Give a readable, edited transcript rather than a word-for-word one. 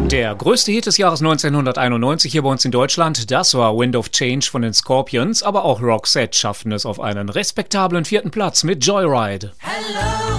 Der größte Hit des Jahres 1991 hier bei uns in Deutschland, das war Wind of Change von den Scorpions, aber auch Roxette schafften es auf einen respektablen 4. Platz mit Joyride. Hello.